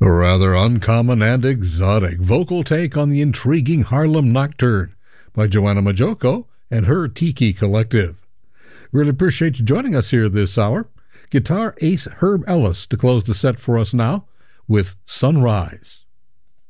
A rather uncommon and exotic vocal take on the intriguing Harlem Nocturne by Joanna Majoko and her Tiki Collective. Really appreciate you joining us here this hour. Guitar ace Herb Ellis to close the set for us now with Sunrise.